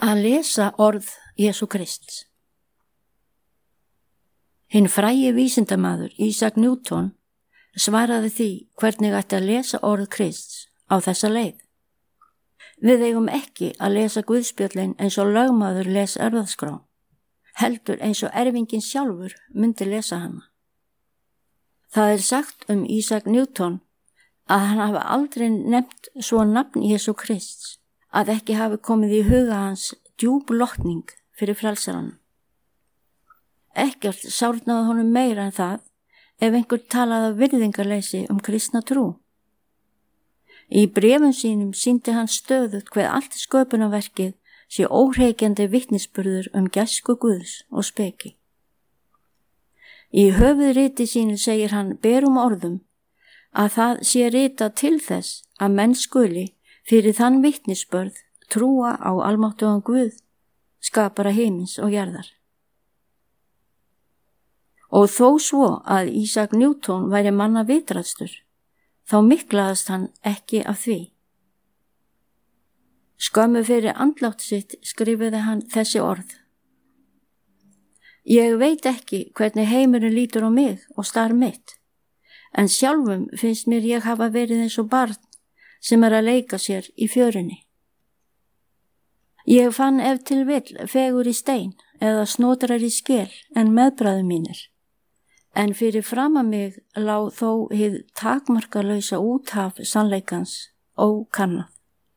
Að lesa orð Jesú Krists. Hinn frægi vísindamaður Isaac Newton svaraði því hvernig ætti að lesa orð Krists á þessa leið. Við eigum ekki að lesa Guðspjöllin eins og lögmaður les erfðaskrá, heldur eins og erfingin sjálfur myndi lesa hana. Það sagt Isaac Newton að hann hafi aldrei nefnt svo nafn Jesú Krists að ekki hafi komið í huga hans djúp lotning fyrir frelsaranum. Ekkert sárnaði honum meira en það ef einhver talaði af virðingarleysi kristna trú. Í bréfum sínum sýndi hann stöðugt hve allt sköpunarverkið sé óhreykjandi vitnisburður gæsku Guðs og speki. Í höfuðriti sínu segir hann berum orðum að það sé ritað til þess að menn skuli fyrir þann vitnisburð trúa á almáttugan Guð, skapara himins og jarðar. Og þó svo að Isaac Newton væri manna vitraðstur, þá miklaðast hann ekki af því. Skömmu fyrir andlátt sitt skrifaði hann þessi orð. Ég veit ekki hvernig heimurinn lítur á mig og starf mitt, en sjálfum finnst mér ég hafa verið eins og barn sem að leika sér í fjörunni. Ég fann ef til vill fegur í stein eða snotrar í skel en meðbræður mínir, en fyrir framan mig lá þó hið takmarkalausa úthaf sannleikans ókannað.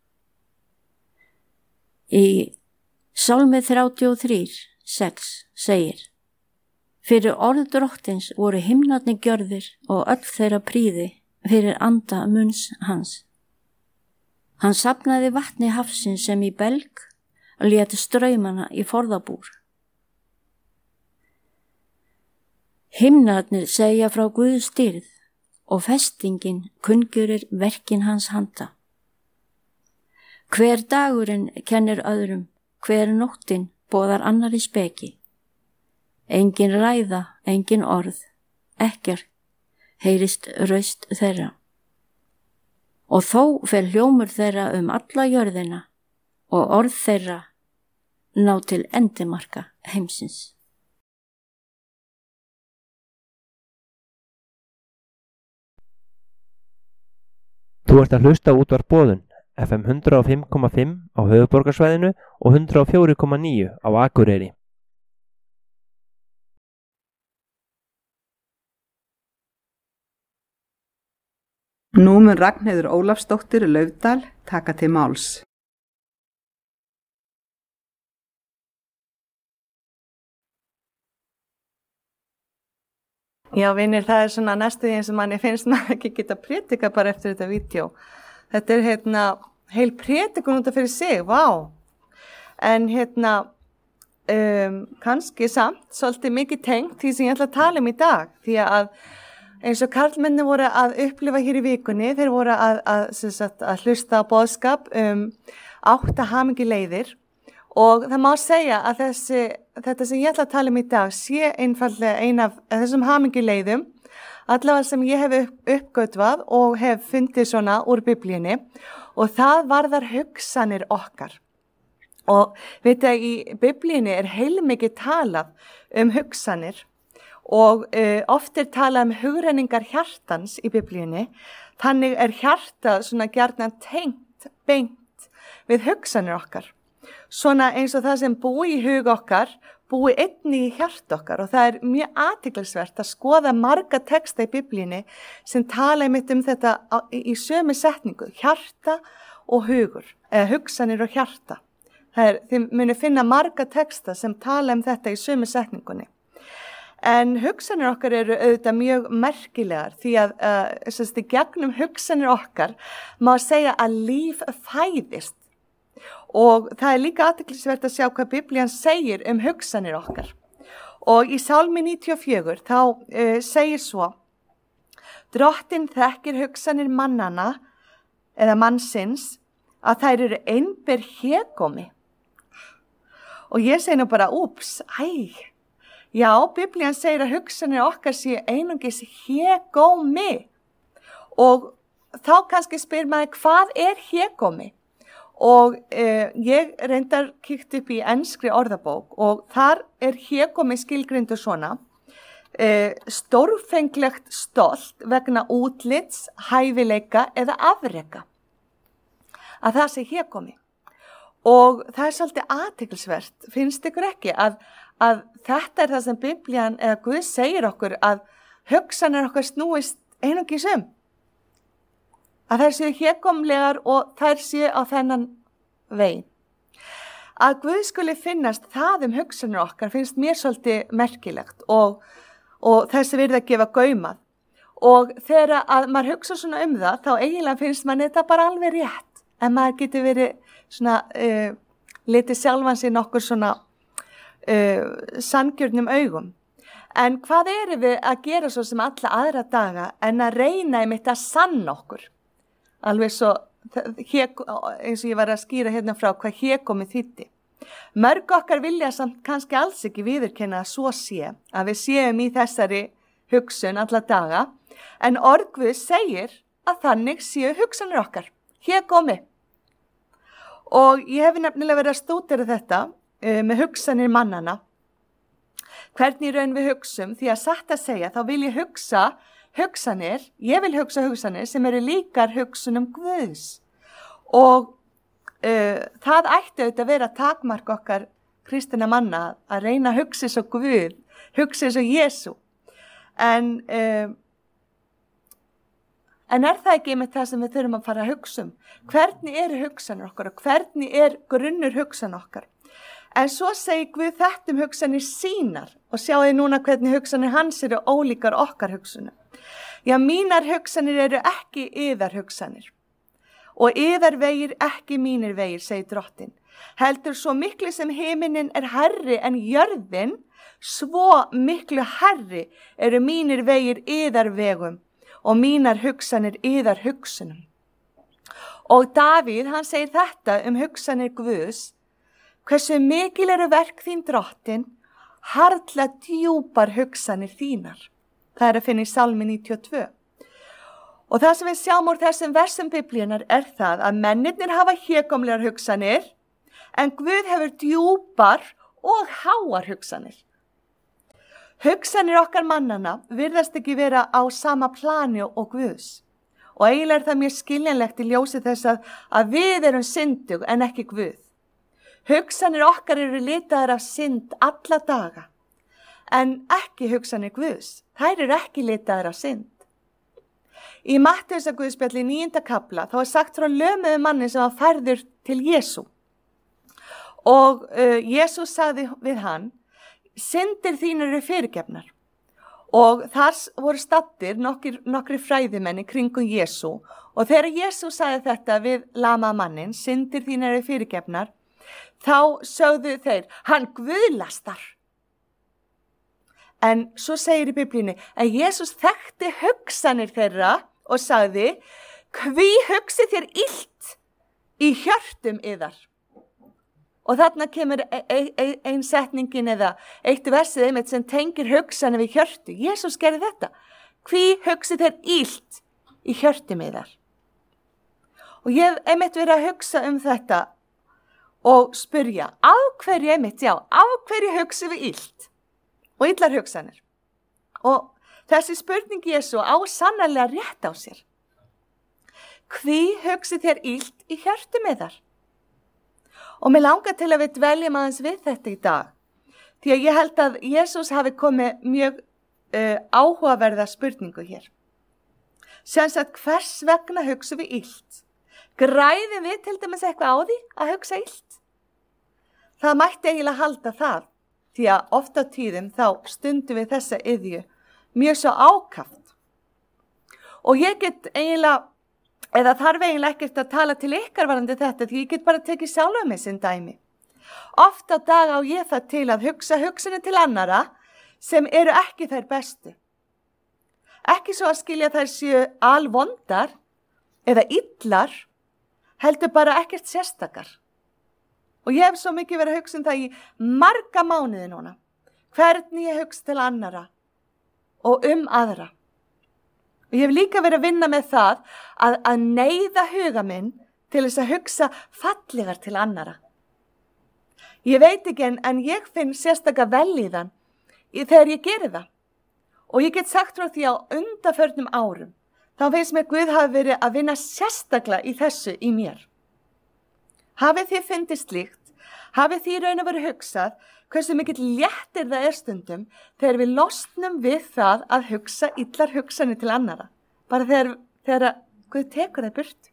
Í Sálmi 33:6 segir: Fyrir orð drottins voru himnarnir gjörðir og öll þeirra prýði fyrir anda munns hans. Hann safnaði vatni hafsins sem í belg og léti straumana í forðabúr. Himnarnir segja frá Guðs dýrð og festingin kunngjörur verkin hans handa. Hver dagurinn kennir öðrum, hver nóttin boðar annari speki. Engin ræða, engin orð, ekkert heyrist raust þeirra. Og þó fer hljómur þeirra alla jörðina og orð þeirra ná til endimarka heimsins. Þú ert að hlusta á útvarp Boðun, FM 105,5 á höfuðborgarsvæðinu og 104,9 á Akureyri. Nú mun Ragnheiður Ólafsdóttir Laufdal taka til máls. Já, vinir, það svona næstu því eins og manni finnst maður ekki geta prédika bara eftir þetta vídeo. Þetta heil prédikun út af fyrir sig, vá. En kannski samt svolítið mikið tengt því sem ég ætla að tala í dag, því að eins og karlmenni voru að upplifa hér í vikunni, þeir voru að hlusta á boðskap 8 hamingjuleiðir og það má segja að þetta sem ég ætla að tala í dag sé einfaldlega ein af þessum hamingjuleiðum, allavega sem ég hef uppgötvað og hef fundið svona úr Biblíunni og það varðar hugsanir okkar. Og veit að í Biblíunni heilmikið talað hugsanir og oft talað hugrenningar hjartans í Biblíunni, þannig hjartað svona gjarnan tengt beint við hugsanir okkar. Svona eins og það sem búi í hug okkar, búi einnig í hjart okkar og það mjög athyglisvert að skoða marga texta í Biblíunni sem tala þetta í sömu setningu, hjarta og hugur, eða hugsanir og hjarta. Þið munu finna marga texta sem tala þetta í sömu setningunni. En hugsanir okkar auðvitað mjög merkilegar því að í gegnum hugsanir okkar má segja að líf fæðist. Og það líka athyglisvert að sjá hvað Biblían segir hugsanir okkar. Og í Sálmi 94 þá segir svo: Drottinn þekkir hugsanir mannanna eða mannsins að þær eru einber hégómi. Og ég segi nú bara, já, Biblían segir að hugsanir okkar séu einungis hégómi. Og þá kannski spyr maður, hvað hégómi? Og ég reyndar kíkt upp í enskri orðabók og þar hégómi skilgreindur svona, stórfenglegt stolt vegna útlits, hæfileika eða afreka. Að það sé hégómi. Og það svolítið athyglisvert, finnst ykkur ekki, að þetta það sem Biblían eða Guð segir okkur að hugsanir okkar snúist einungis að þær séu hégómlegar og þær séu á þennan veginn. Að Guð skuli finnast það hugsanir okkar finnst mér svolítið merkilegt og þessi virði að gefa gaumað. Og þegar að maður hugsa svona það, þá eiginlega finnst mann þetta bara alveg rétt. En maður getur verið svona, litið sjálfan sér nokkur svona sanngjörnum augum. En hvað við að gera svo sem alla aðra daga en að reyna einmitt að sanna okkur? Alveg svo, eins og ég var að skýra hérna frá hvað hégómi þýddi. Mörg okkar vilja samt kannski alls ekki viðurkenna að svo sé, að við séum í þessari hugsun alla daga, en orð Guðs segir að þannig séu hugsanir okkar, hégómi. Og ég hef nefnilega verið að stúdera þetta með hugsanir mannana. Hvernig raun við hugsum, því að satt að segja, þá vil ég hugsa hugsanir sem eru líkar hugsunum Guðs. Og það ætti auðvitað að vera takmark okkar kristina manna að reyna að hugsa eins og Guð, hugsa eins og Jesú. En það ekki með það sem við þurfum að fara að hugsa Hvernig eru hugsanir okkar og hvernig grunnur hugsan okkar? En svo segir Guð þetta hugsanir sínar og sjáðu núna hvernig hugsanir hans eru ólíkar okkar hugsunum. Já, mínar hugsanir eru ekki yðar hugsanir. Og yðar vegir ekki mínir vegir, segir Drottinn. Heldur svo miklu sem himinin herri en jörðin, svo miklu herri eru mínir vegir yðar vegum og mínar hugsanir yðar hugsunum. Og Davíð, hann segir þetta hugsanir Guðs, hversu mikil eru verk þín Drottinn, harla djúpar hugsanir þínar. Það að finna í Salmi 92. Og það sem við sjáum úr þessum versum Biblíunar það að mennirnir hafa hégómlegar hugsanir, en Guð hefur djúpar og háar hugsanir. Hugsanir okkar mannana virðast ekki vera á sama plani og Guðs. Og eiginlega það mjög skiljanlegt í ljósi þess að við erum syndug en ekki Guð. Hugsanir okkar eru litaðar af synd alla daga, en ekki hugsanir Guðs. Þær eru ekki litaðar af synd. Í Mattheusar Guðspjalli 9. kapla þá sagt frá lömuðum manni sem var færður til Jesú. Og Jesús sagði við hann, syndir þínar eru fyrirgefnar. Og þar voru staddir nokkri fræðimenn í kringum Jesú. Og þegar Jesús sagði þetta við lamaða mannin, syndir þínar eru fyrirgefnar, þá sögðu þeir, hann guðlastar. En svo segir í Biblíunni að Jesús þekkti hugsanir þeirra og sagði, hví hugsi þér illt í hjörtum yðar? Og þarna kemur ein setningin eða eitt versið einmitt sem tengir hugsanir við hjörtu. Jesús gerði þetta. Hví hugsi þér illt í hjörtum yðar? Og ég hef einmitt verið að hugsa þetta og spyrja, af hverju hugsi við illt? Og illar hugsanir. Og þessi spurning Jesú á sannarlega rétt á sér. Hví hugsi þér illt í hjörtum yðar? Og mér langar til að við dveljum aðeins við þetta í dag. Því að ég held að Jesús hafi komið mjög áhugaverða spurningu hér. Sem sagt, hvers vegna hugsa við illt? Græðum við til dæmis eitthvað á því að hugsa illt? Það mætti eiginlega halda það. Því að ofta tíðum þá stundum við þessa iðju mjög svo ákaft. Og ég get eiginlega, eða þarf eiginlega ekkert að tala til ykkar varandi þetta, því ég get bara tekið sjálf mig sem dæmi. Ofta daga á ég það til að hugsa hugsanir til annara sem eru ekki þær bestu. Ekki svo að skilja þær séu alvondar eða illar, heldur bara ekkert sérstakar. Og ég hef svo mikið verið að hugsa það í marga mánuði núna. Hvernig ég hugsa til annara og aðra. Og ég hef líka verið að vinna með það að neyða huga minn til þess að hugsa fallegar til annara. Ég veit ekki en ég finn sérstaka vellíðan þegar ég geri það. Og ég get sagt frá því á undanförnum árum, þá finnst mér Guð hafi verið að vinna sérstaklega í þessu í mér. Hafið þið fundið slíkt, hafið þið raun og verið hugsað, hversu mikill léttir það stundum þegar við losnum við það að hugsa illar hugsanir til annara. Bara þegar Guð tekur það burt.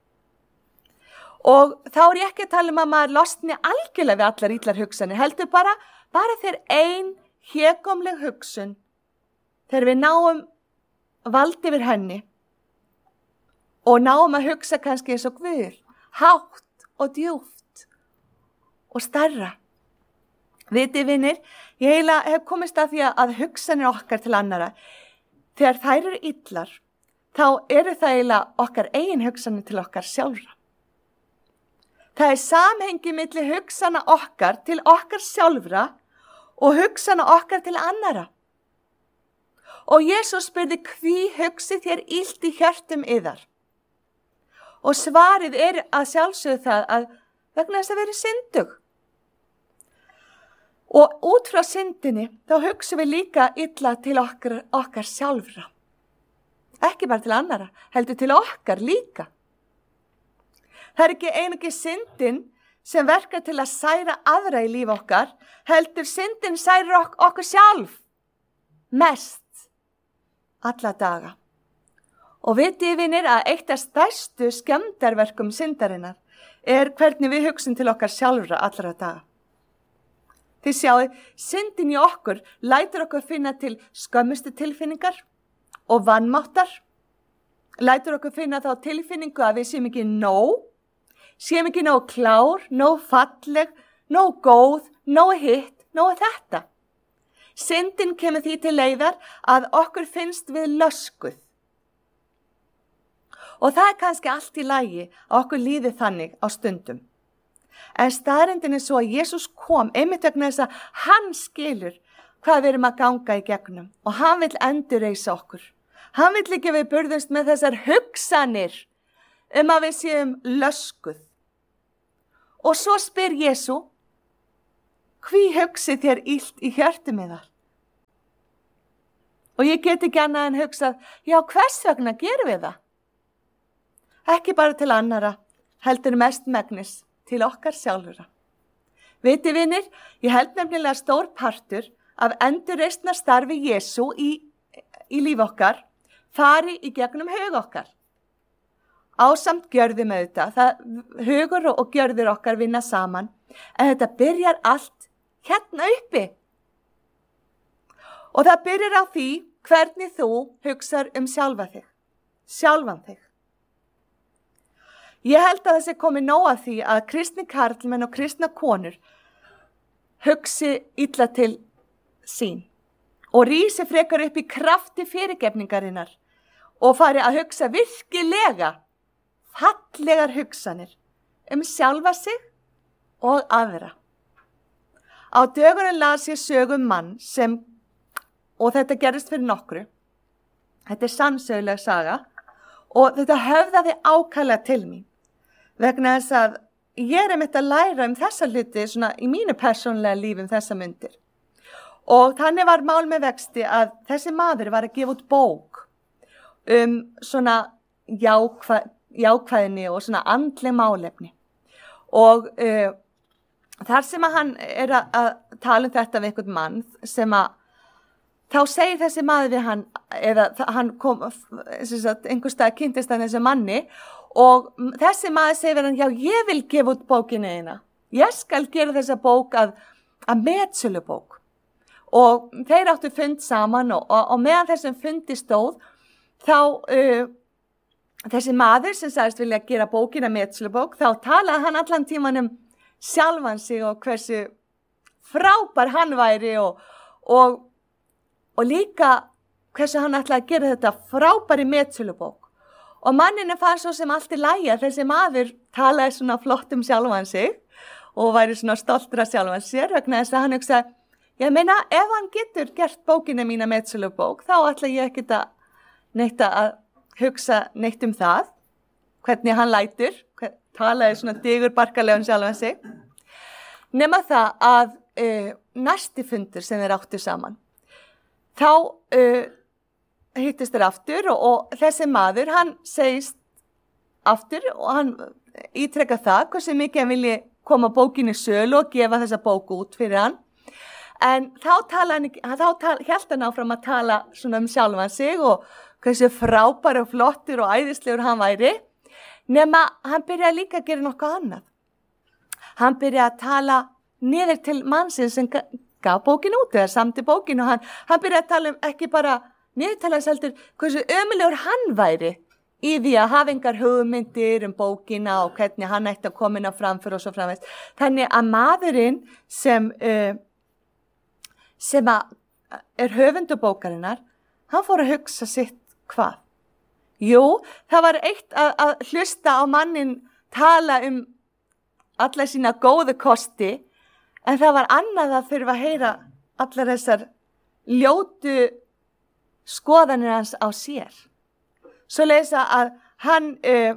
Og þá ég ekki að tala að maður losni algjörlega við allar illar hugsanir, heldur bara þegar ein hégómleg hugsun, þegar við náum vald yfir henni og náum að hugsa kannski eins og Guð, hátt og djúpt og stærra. Vitið vinir, ég eiginlega hef komist að því að hugsanir okkar til annara, þegar þær eru illar, þá eru það eiginlega okkar eigin hugsanir til okkar sjálfra. Það samhengi milli hugsana okkar til okkar sjálfra og hugsana okkar til annara. Og Jesús spurði hví hugsið þér illt í hjörtum yðar. Og svarið að sjálfsögðu það að vegna þess að vera syndug. Og út frá syndinni þá hugsum við líka illa til okkar sjálfra. Ekki bara til annara, heldur til okkar líka. Það ekki einungis syndin sem verkar til að særa aðra í líf okkar, heldur syndin særir okkur sjálf mest alla daga. Og vitið vinir að eitt af stærstu skemmdarverkum syndarinnar hvernig við hugsum til okkar sjálfra allra daga. Þið sjáu, syndin í okkur lætur okkur finna til skömmustu tilfinningar og vanmáttar. Lætur okkur finna þá tilfinningu að við séum ekki nóg, séum ekki nóg klár, nóg falleg, nóg góð, nóg hitt, nóg þetta. Syndin kemur því til leiðar að okkur finnst við löskuð. Og það kannski allt í lagi að okkur líði þannig á stundum. En staðreyndin svo að Jesús kom einmitt vegna þess að hann skilur hvað við erum að ganga í gegnum og hann vill endurreisa okkur. Hann vill ekki við burðumst með þessar hugsanir að við séum löskuð. Og svo spyr Jesú, hví hugsið þér illt í hjörtum yðar? Og ég get ekki annað en hugsað, já, hvers vegna gerum við það? Ekki bara til annara, heldur mest megnis til okkar sjálfura. Vitið vinir, ég held nefnilega stór partur af endurreisna starfi Jesú í líf okkar, fari í gegnum hug okkar. Ásamt gjörðum auðvitað, hugur og gjörðir okkar vinna saman, en þetta byrjar allt hérna uppi. Og það byrjar á því hvernig þú hugsar sjálfan þig. Ég held að það sé komið nóg af því að kristni karlmenn og kristna konur hugsi illa til sín og rísi frekar upp í krafti fyrirgefningarinnar og fari að hugsa virkilega fallegar hugsanir sjálfa sig og aðra. Á dögunum las ég sögu mann og þetta gerist fyrir nokkru. Þetta sannsöguleg saga og þetta höfðaði ákaflega til mín. Vegna þess að ég einmitt að læra þessa hluti svona í mínu persónulega lífi þessa myndir. Og þannig var mál með vexti að þessi maður var að gefa út bók svona jákvæðni og svona andleg málefni. Og þar sem að hann að tala þetta við einhvern mann sem að þá segir þessi maður við hann, eða hann kom, einhver stað kynntist hann þessi manni og þessi maður segir við hann, já ég vil gefa út bókinu eina. Ég skal gera þessa bók að metsölubók. Og þeir áttu fund saman og meðan þessum fundi stóð, þá þessi maður sem sagðist vilja gera bókina metsölubók, þá talaði hann allan tíman sjálfan sig og hversu frábær hann væri og líka hversu hann ætlaði að gera þetta frábæri metsölubók. Og manninu fannst svo sem allt í lagi að þessi maður talaði svona flott sjálfan sig og væri svona stoltur af sjálfan sér vegna þess að hann hugsaði, ég meina ef hann getur gert bókina mína metsölubók þá ætla ég ekkert að hugsa neitt það, hvernig hann lætur, talaði svona digurbarkalega sjálfan sig. Nema það að næsti fundur sem þeir áttu saman, þá hittist þeir aftur og þessi maður, hann segist aftur og hann ítrekka það hversu mikið hann vilji koma bókinni sölu og gefa þessa bóku út fyrir hann. En þá hélt hann áfram að tala svona sjálfan sig og hversu frábær og flottur og æðislegur hann væri, nema hann byrjaði líka að gera nokkuð annað. Hann byrjaði að tala niður til mannsins sem gaf bókinu út eða samti bókinu og hann byrjaði að tala ekki bara niðurtalaðis heldur hversu ömulegur hann væri í því að hafa engar hugmyndir bókina og hvernig hann ætti að koma inn á framför og svo framvegis. Þannig að maðurinn sem er höfundur bókarinnar, hann fór að hugsa sitt hvað? Jú, það var eitt að hlusta á mannin tala alla sína góðu kosti, en það var annað að þurfa að heyra allar þessar ljótu skoðanir hans á sér. Svo lesa að hann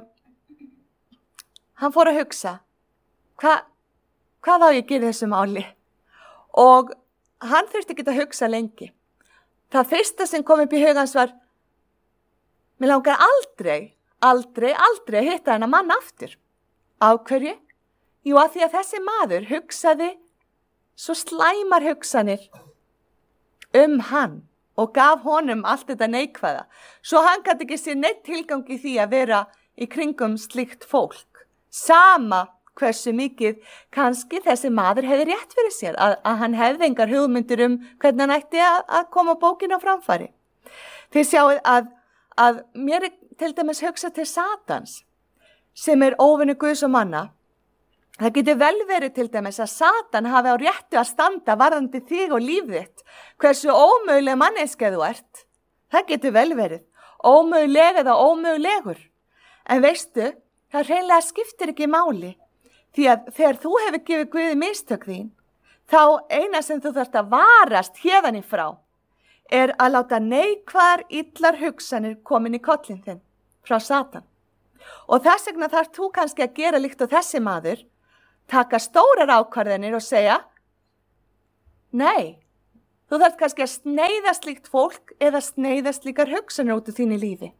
fór að hugsa, hvað á ég að gera þessu máli? Og hann þurfti ekki að hugsa lengi. Það fyrsta sem kom upp í hugans var, mér langar aldrei að hitta hennar mann aftur. Á hverju? Jú, að því að þessi maður hugsaði svo slæmar hugsanir hann og gaf honum allt þetta neikvæða. Svo hann gat ekki sér neitt tilgang í því að vera í kringum slíkt fólk. Sama hversu mikið kannski þessi maður hefði rétt fyrir sér, að hann hefði engar hugmyndir hvernig hann ætti að koma bókinu á framfæri. Þið sjáið að mér til dæmis hugsa til Satans, sem er óvinur Guðs og manna. Það getur vel verið til dæmis að Satan hafi á réttu að standa varðandi þig og líf þitt, hversu ómöguleg manneskja þú ert. Það getur vel verið, ómöguleg eða ómögulegur. En veistu, það hreinlega skiptir ekki máli, því að þegar þú hefur gefið Guði mistök þín, þá eina sem þú þarft að varast héðan í frá, er að láta neikvæðar illar hugsanir komin í kollin þinn frá Satan. Og þess vegna þarf þú kannski að gera líkt og þessi maður, taka stórar ákvarðanir og segja, nei, þú þarf kannski að sneiða slíkt fólk eða sneiða slíkar hugsanir út úr þínu lífi.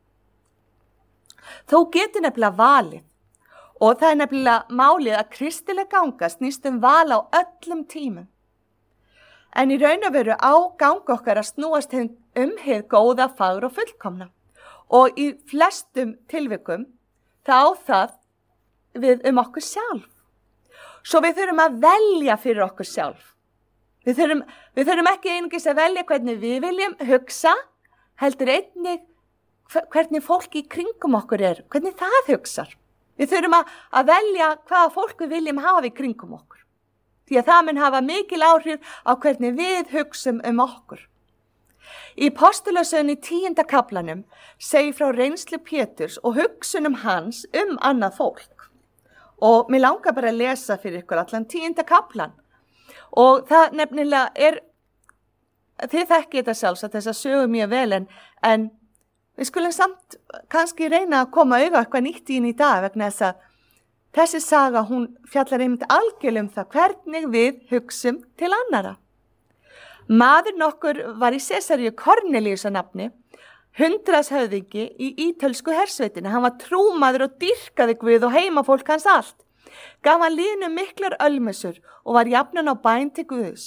Þú getur nefnilega valið og það er nefnilega málið að kristileg ganga snýst val á öllum tímum. En í raun og veru á ganga okkar að snúast hið góða, fagra og fullkomna. Og í flestum tilvikum þá á það við okkur sjálf. Svo við þurfum að velja fyrir okkur sjálf. Við þurfum ekki einungis að velja hvernig við viljum hugsa, heldur einnig hvernig fólki í kringum okkur hvernig það hugsar. Við þurfum að velja hvaða fólk við viljum hafa í kringum okkur. Því að það mun hafa mikil áhrif á hvernig við hugsum okkur. Í Postulasögunni 10. kaflanum segir frá reynslu Péturs og hugsunum hans annað fólk. Og mér langar bara að lesa fyrir ykkur allan 10. kaflan. Og það nefnilega þið þekkið þetta sjálfsagt þess að sögu mjög vel, en við skulum samt kannski reyna að koma auga eitthvað nýtt í henni í dag, vegna þess að þessi saga, hún fjallar einmitt algjörlega það hvernig við hugsum til annara. Maður nokkur var í Sesaríu Kornelíus að nafni, 100 höfðingi í ítölsku hersveitinni. Hann var trúmaður og dýrkaði Guð og heimafólk hans allt. Gaf hann liðinu miklar ölmusur og var jafnan á bæn til Guðs.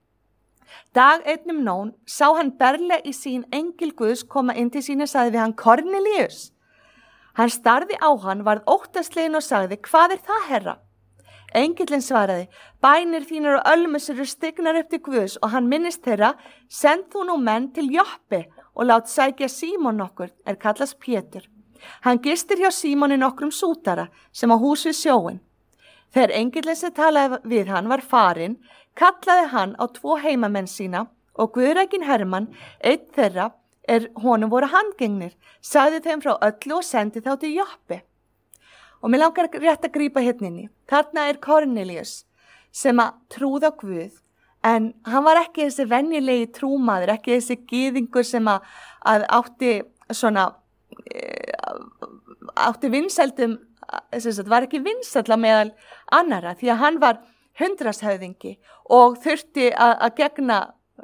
Dag einnum nón sá hann berle í sín engil Guðs koma inn til sín og sagði við hann, Kornelíus. Hann starði á hann, varð óttaslegin og sagði, hvað það, herra? Engillinn svaraði, bænir þínar og ölmusur stignar upp til Guðs og hann minnist þeirra, send þú nú menn til Joppi og lát sækja Símon nokkur, kallast Pétur. Hann gistir hjá Símoni nokkrum sútara sem á hús við sjóin. Þegar engillinn sem talaði við hann var farinn, kallaði hann á 2 heimamenn sína og Guðrækin Hermann, einn þeirra, honum voru handgengnir, sagði þeim frá öllu og sendi þá til Joppi. Og mér langar rétt að grípa hérna inni. Þarna Kornelíus sem að trúða Guð, en hann var ekki þessi venjulegi trúmaður, ekki þessi gyðingur sem að átti vinsældum var ekki vinsæll meðal annara því að hann var hundrashöfðingi og þurfti að gegna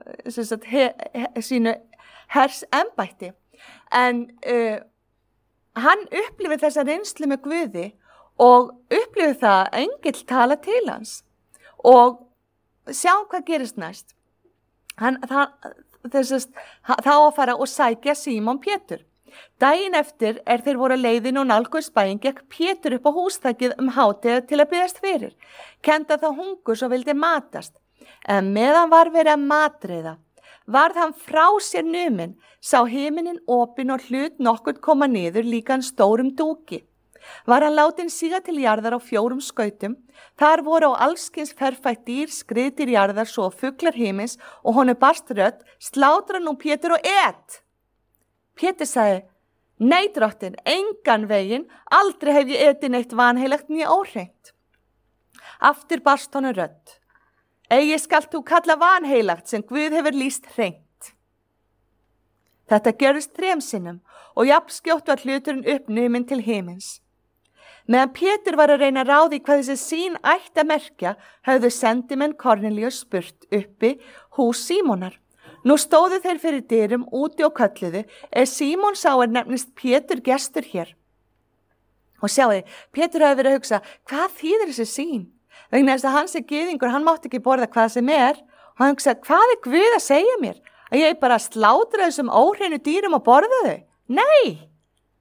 sínu hersembætti. En hann upplifir þessa reynslu með Guði og upplifir það að engill tala til hans. Og sjá hvað gerist næst. Þá að fara og sækja Símon Pétur. Daginn eftir þeir voru á leiðinu og nálguðust bæinn gekk Pétur upp á húsþakið hádegið til að biðjast fyrir. Kenda þá hungur svo vildi matast. En meðan var verið að matreiða, varð hann frá sér numinn, sá himinin opinn og hlut nokkurn koma niður líkan stórum dúki. Var hann látinn síga til jarðar á 4 skautum, þar voru á allskyns ferfætt dýr, skriðdýr jarðar svo fuglar himins og honum barst rödd, slátra nú Pétur og et. Pétur sagði, nei drottin, engan veginn, aldrei hef ég etið neitt vanheilagt né óhreint. Aftur barst honum rödd, eigi skalt þú kalla vanheilagt sem Guð hefur lýst hreint. Þetta gerist 3 sinnum og jafnskjótt var hluturinn uppnuminn til himins. Meðan Pétur var að reyna ráði hvað þessi sýn ætti að merkja, höfðu sendimenn Kornelíus spurt uppi hús Símonar. Nú stóðu þeir fyrir dyrum úti og kölluðu, Símon sá nefnist Pétur gestur hér. Og sjáðu, Pétur hafði verið að hugsa, hvað þýðir þessi sýn? Vegna þess að hans gyðingur, hann mátti ekki borða hvað sem og hann hugsaði, hvað Guð að segja mér? Að ég bara slátra þessum óhreinu dýrum og borða þau? Nei!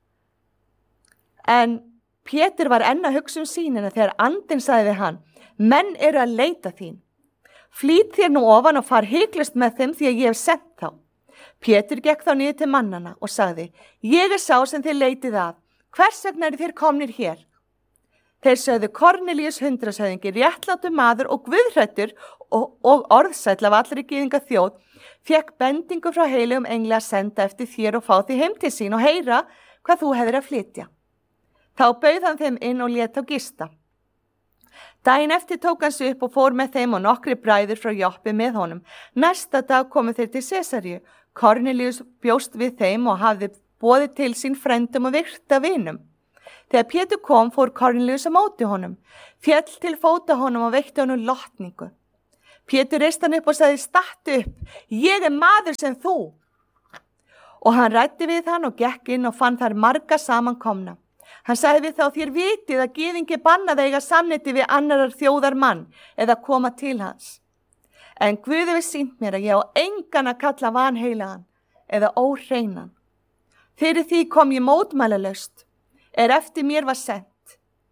En Pétur var enn að hugsa sýnina þegar andinn sagði við hann, menn eru að leita þín. Flýt þér nú ofan og far hiklaust með þeim því að ég hef sent þá. Pétur gekk þá niður til mannana og sagði, ég sá sem þið leitið að, hvers vegna þér komnir hér? Þeir sögðu Kornelíus hundrashöfðingi, réttlátur maður og guðhræddur og orðsæll af allri gyðinga þjóð, fékk bendingu frá heilugum engli að senda eftir þér og fá þig heim til sín og heyra hvað þú hefðir að flytja. Þá bauð hann þeim inn og lét þá gista. Daginn eftir tók hann sig upp og fór með þeim og nokkri bræður frá Joppi með honum. Næsta dag komu þeir til Sesaríu. Kornelíus bjóst við þeim og hafði boðið til sín frændum og virta vinum. Þegar Pétur kom fór Kornelíus á móti honum, féll til fóta honum og veitti honum lotningu. Pétur reist hann upp og sagði, stattu upp, ég maður sem þú. Og hann ræddi við hann og gekk inn og fann þar marga samankomna. Hann sagði við þá, þér vitið að gyðingi bannað eiga samneyti við annarar þjóðar mann eða koma til hans. En Guð hefur sýnt mér að ég á engan að kalla vanheilagan eða óhreinan. Fyrir því kom ég mótmælalaust, eftir mér var sent.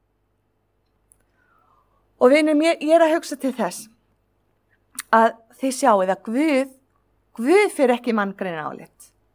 Og vinur mér, ég að hugsa til þess að þið sjáið að Guð fyrir ekki manngreina álit.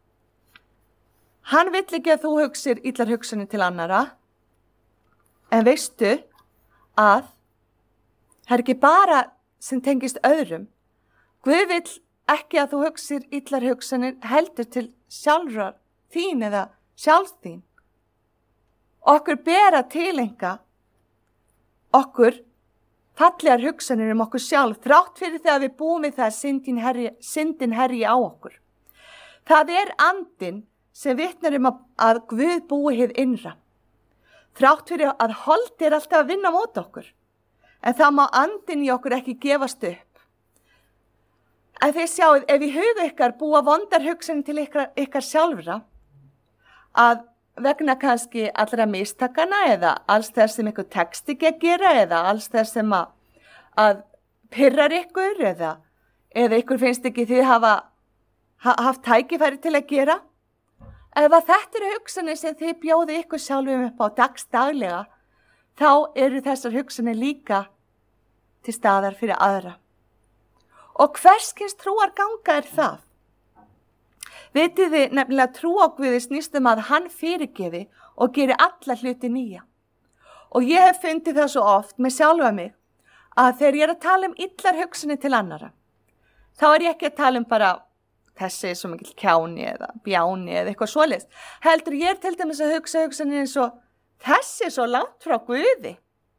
Hann vill ekki að þú hugsir illar hugsanir til annara, en veistu að það ekki bara sem tengist öðrum. Guð vill ekki að þú hugsir illar hugsanir heldur til sjálfrar þín eða sjálfs þín. Okkur ber að tilenga okkur fallegar hugsanir okkur sjálf, þrátt fyrir þegar við búum við það syndin herji á okkur. Það andinn sem vitnar að Guð búi hið innra. Þrátt fyrir að hold alltaf að vinna mót okkur. En það má andinn í okkur ekki gefast upp. En þið sjáið, ef í huga ykkar búa vondar hugsanir til ykkar sjálfra, að vegna kannski allra mistakana eða alls þess sem ykkur tekst ekki að gera eða alls þess sem að pirrar ykkur eða ykkur finnst ekki þið hafa haft tækifæri til að gera. Ef þetta eru hugsanir sem þið bjóðu ykkur sjálfum upp á dagsdaglega, þá eru þessar hugsanir líka til staðar fyrir aðra. Og hverskins trúar ganga það? Vitið þið nefnilega trú á Guði snýst að hann fyrirgefi og geri alla hluti nýja. Og ég hef fundið það svo oft með sjálfa mig að þegar ég að tala illar hugsanir til annara, þá ég ekki að tala bara þessi svo mikill kjáni eða bjáni eða eitthvað svoleiðis. Heldur ég til dæmis að hugsa hugsanir eins og þessi svo langt frá Guði.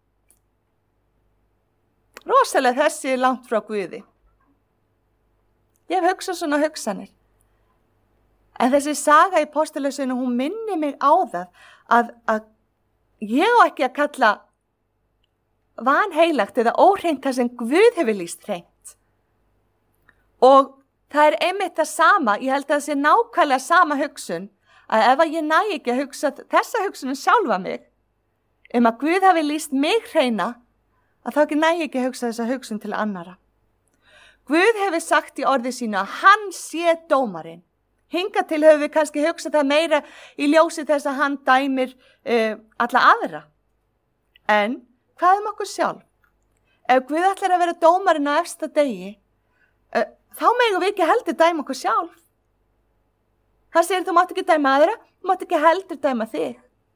Rosalega þessi langt frá Guði. Ég hef hugsað svona hugsanir. En þessi saga í Postulausunum, hún minni mig á það að ég á ekki að kalla vanheilagt eða óhreint það sem Guð hefur lýst hreint. Og það einmitt það sama, ég held að það sé nákvæmlega sama hugsun, að ef ég næ ekki að hugsa þessa hugsunum sjálfa mig, að Guð hafi lýst mig hreina, að þá ekki næ ekki að hugsa þessa hugsun til annara. Guð hefur sagt í orði sínu að hann sé dómarinn. Hingað til höfum við kannski hugsað það meira í ljósi þess að hann dæmir alla aðra. En hvað okkur sjálf? Ef Guð ætlar að vera dómarinn á efsta degi, þá megum við ekki heldur dæma okkur sjálf. Hann segir þú mátt ekki dæma aðra, þú mátt ekki heldur dæma þig.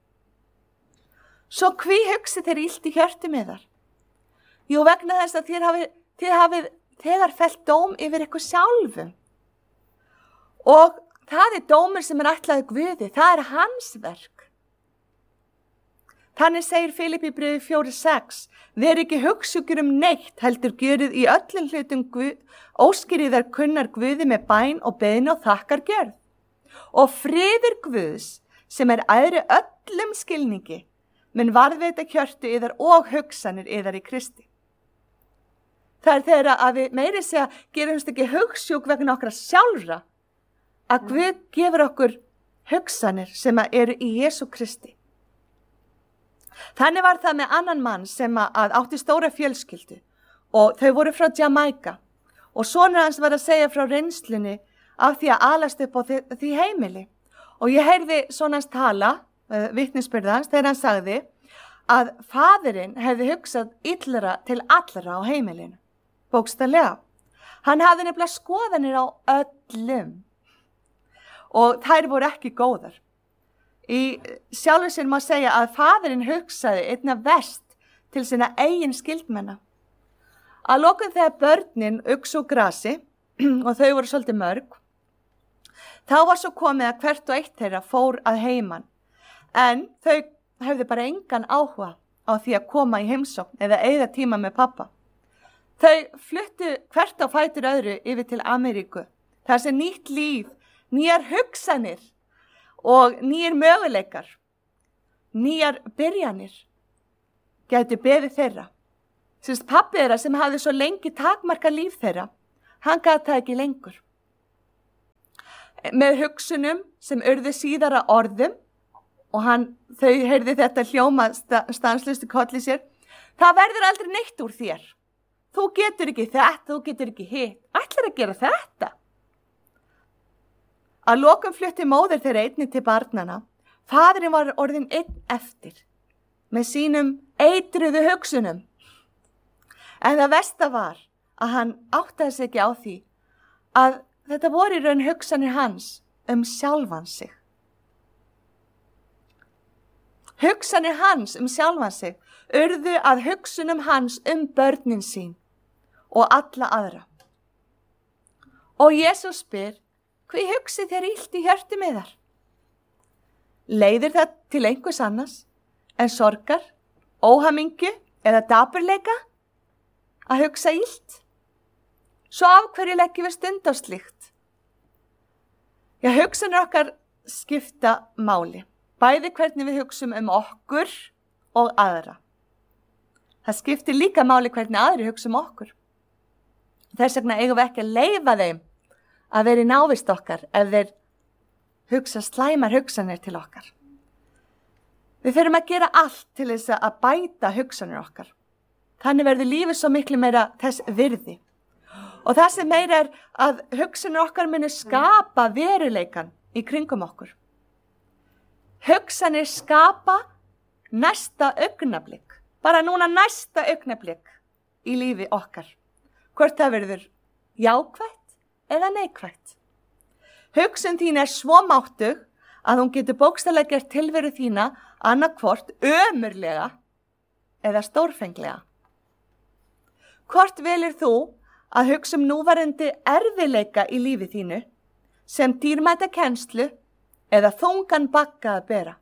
Svo hví hugsið þér illt í hjörtum yðar? Jú, vegna þess að þið hafið þegar fellt dóm yfir ykkur sjálfum. Og það dómur sem ætlaður Guði, það hans verk. Þannig segir Filippí bréfi 4:6, verið ekki hugsjúkir neitt, heldur gjörið í öllum hlutum óskýrið kunnar Guði með bæn og beiðni og þakkargjörð. Og friður Guðs, sem æðri öllum skilningi, mun varðveita hjörtu yðar og hugsanir yðar í Kristi. Það þegar að við meiri segja gerumst ekki hugsjúk vegna okkar sjálfra, að Guð gefur okkur hugsanir sem eru í Jesú Kristi. Þannig var það með annan mann sem að átti stóra fjölskyldu og þau voru frá Jamaica og sonur hans var að segja frá reynslunni af því að alast upp á því heimili. Og ég heyrði sonur hans tala, vitnisburð hans, þegar hann sagði að faðirinn hefði hugsað illra til allra á heimilinu. Bókstaflega. Hann hafði nefnilega skoðanir á öllum og þær voru ekki góðar. Í sjálfu sér má segja að faðirinn hugsaði einna verst til sína eigin skildmenna. Að lokum þegar börnin uxu úr grasi og þau voru svolítið mörg, þá var svo komið að hvert og eitt þeirra fór að heiman, en þau hefðu bara engan áhuga á því að koma í heimsókn eða eyða tíma með pappa. Þau fluttu hvert á fætur öðru yfir til Ameríku. Það sem nýtt líf, nýjar hugsanir og nýjar möguleikar, nýjar byrjanir gætu beðið þeirra. Sérst pabbi þeirra sem hafði svo lengi takmarka líf þeirra, hann gat það ekki lengur. Með hugsunum sem urðu síðara orðum og þau heyrði þetta hljóma stanslaust í kolli sér, það verður aldrei neitt úr þér. Þú getur ekki þetta, þú getur ekki hitt. Ætlar að gera þetta? Að lokum flutti móðir þeirra einnig til barnana. Faðirinn var orðinn einn eftir, með sínum eitruðu hugsunum. En það versta var að hann áttaði sig ekki á því að þetta voru í raun hugsanir hans sjálfan sig. Hugsanir hans sjálfan sig urðu að hugsunum hans börnin sín og alla aðra. Og Jesús spyr, hví hugsið þér illt í hjörtum yðar? Leiðir það til einhvers annars en sorgar, óhamingju eða dapurleika að hugsa illt? Svo af hverju leggjum við stund á slíkt? Já, hugsanir okkar skipta máli, bæði hvernig við hugsum okkur og aðra. Það skiptir líka máli hvernig aðri hugsa okkur. Þess vegna eigum við ekki að leyfa þeim að vera í návist okkar ef þeir hugsa slæmar hugsanir til okkar. Við þurfum að gera allt til þess að bæta hugsanir okkar. Þannig verður lífið svo miklu meira þess virði. Og það sem meira að hugsanir okkar muni skapa veruleikan í kringum okkur. Hugsanir skapa næsta augnablik. Bara núna næsta augnablik í lífi okkar. Hvort það verður jákvætt eða neikvætt. Hugsun þín svo máttug að hún getur bókstaflega gert tilveru þína annarkvort ömurlega eða stórfenglega. Hvort velur þú að hugsa núverandi erfiðleika í lífi þínu sem dýrmæta kennslu eða þungan bagga að bera?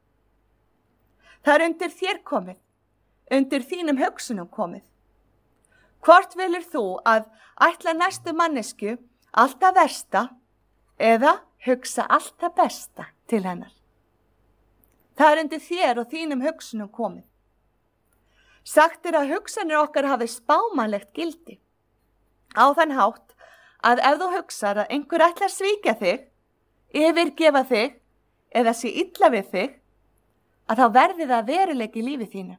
Það undir þér komið, undir þínum hugsunum komið. Hvort velur þú að ætla næstu mannesku alltaf versta eða hugsa alltaf besta til hennar? Það undir þér og þínum hugsunum komið. Sagt að hugsanir okkar hafi spámanlegt gildi. Á þann hátt að ef þú hugsar að einhver ætlar að svíkja þig, yfirgefa þig eða sé illa við þig, að þá verði það veruleiki í lífi þínu.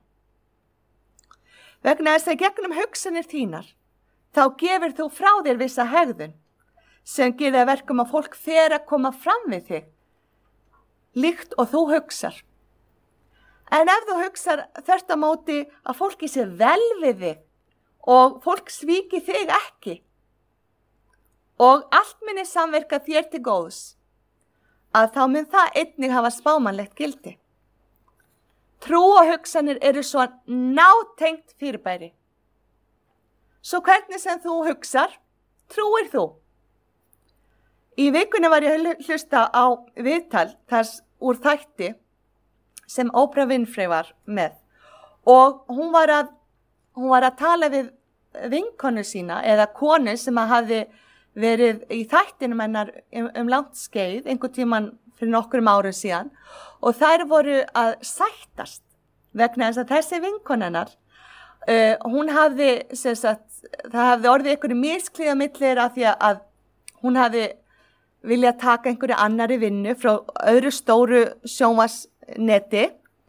Vegna þess að gegnum hugsanir þínar, þá gefur þú frá þér vissa hegðun sem gerir verkum að fólk fer að koma fram við þig, líkt og þú hugsar. En ef þú hugsar þvert á móti að fólki sé vel við þig og fólk svíki þig ekki og allt muni samverka þér til góðs, að þá mun það einnig hafa spámanlegt gildi. Trú og hugsanir eru svo nátengt fyrirbæri. Svo hvernig sem þú hugsar, trúir þú. Í vikunni var ég að hlusta á viðtal þess úr þætti sem Oprah Winfrey var með og hún var að tala við vinkonu sína eða konu sem hafði verið í þættinum hennar langt skeið, einhvern tímann fyrir nokkrum árum síðan og þær voru að sættast vegna þess að þessi vinkona hennar, hún hafði, það hafði orðið einhverju misklíða millir af því að hún hafði viljað taka einhverju annari vinnu frá öðru stóru sjónvarpsneti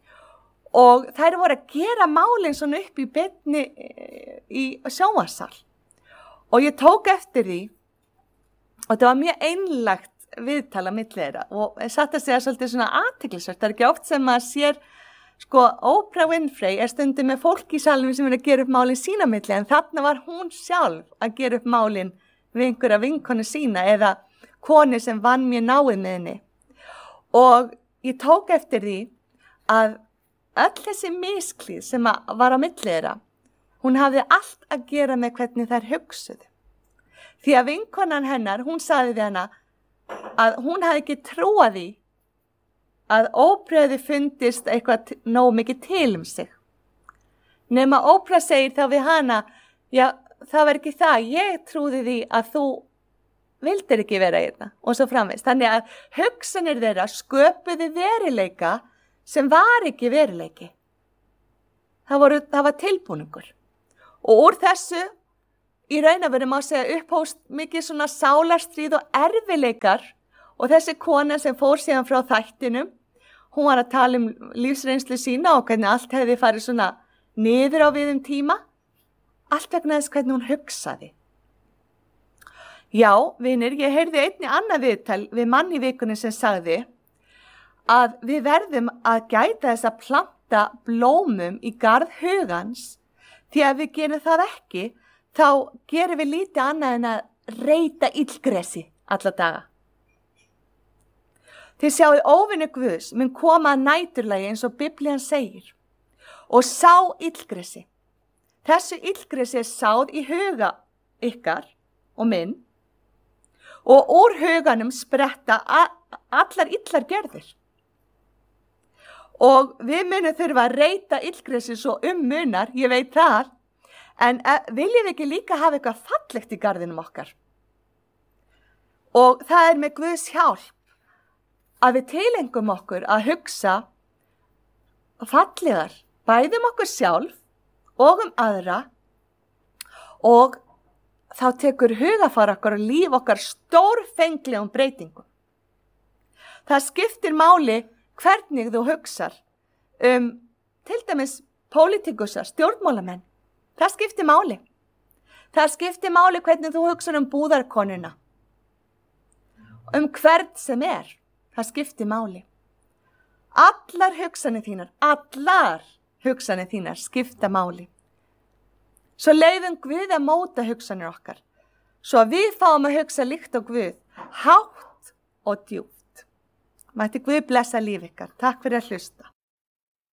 og þær voru að gera málin svona upp í beinni í sjónvarpssal og ég tók eftir því og það var mjög einlægt viðtala milli þeirra og satt að segja svolítið svona athyglisvert. Það ekki oft sem maður sér, Oprah Winfrey stundum með fólk í salnum sem að gera upp málin sína milli en þarna var hún sjálf að gera upp málin við einhverja vinkonu sína eða konu sem vann mjög náið með henni. Og ég tók eftir því að öll þessi misklíð sem var á milli þeirra, hún hafði allt að gera með hvernig þær hugsuðu. Því að vinkonan hennar, hún sagði við hana að hún hafði ekki trúað því að Oprah fundist eitthvað nóg mikið til sig. Nema Oprah segir þá við hana, já, það var ekki það, ég trúði því að þú vildir ekki vera hérna og svo framvegis. Þannig að hugsanir þeirra sköpuðu veruleika sem var ekki veruleiki. Það var tilbúningur. Og úr þessu í raun að vera má segja upphóst mikið svona sálarstríð og erfileikar og þessi kona sem fór síðan frá þættinum, hún var að tala lífsreynslu sína og hvernig allt hefði farið svona niður á við tíma, allt vegna þess hvernig hún hugsaði. Já, vinir, ég heyrði einnig annað viðtal við mann í vikunni sem sagði að við verðum að gæta þess að planta blómum í garð hugans því að við gerum það ekki, þá gerum við lítið annað en að reyta illgresi alla daga. Þið sjáu óvinni Guðs mun koma að næturlagi eins og Biblían segir og sá illgresi. Þessu illgresi sáð í huga ykkar og minn og úr huganum spretta allar illar gerðir. Og við munum þurfa að reyta illgresi svo munar, ég veit það, en viljum við ekki líka hafa eitthvað fallegt í garðinum okkar? Og það er með Guðs hjálp að við tilengum okkur að hugsa fallegar, bæði okkur sjálf og aðra og þá tekur hugafar okkar og líf okkar stórfenglegum breytingum. Það skiptir máli hvernig þú hugsar til dæmis pólitíkusar, stjórnmálamenn. Það skiptir máli. Það skiptir máli hvernig þú hugsar búðarkonuna. Hvern sem er. Það skiptir máli. Allar hugsanir þínar skipta máli. Svo leyfum Guð að móta hugsanir okkar. Svo að við fáum að hugsa líkt á Guð, hátt og djúpt. Mætti Guð blessa líf ykkar. Takk fyrir að hlusta.